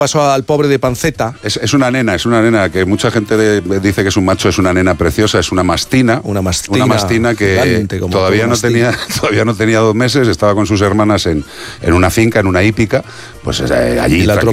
pasó al pobre de Panceta. Es una nena que mucha gente dice que es un macho, es una nena preciosa, es una mastina. Una mastina que todavía no tenía 2 meses, estaba con sus hermanas en una finca, en una hípica, pues allí